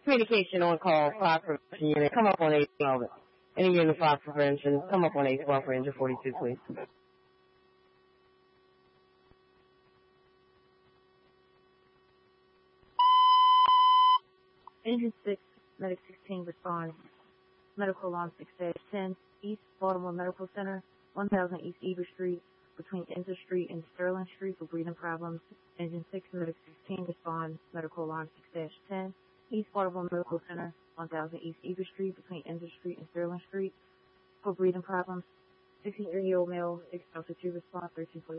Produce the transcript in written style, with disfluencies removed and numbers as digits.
Communication on call, 5 prevention unit. Come up on 812. Any unit 5 prevention. Come up on 812 for engine 42, please. Engine 6, Medic 16 responds. Medical alarm 6-10, East Baltimore Medical Center, 1000 East Eber Street, between Enzer Street and Sterling Street for breathing problems. Engine 6, Medic 16 responds. Medical alarm 6-10, East Baltimore Medical Center, 1000 East Eber Street, between Enzer Street and Sterling Street for breathing problems. 63-year-old male, 6 altitude response, 13.1.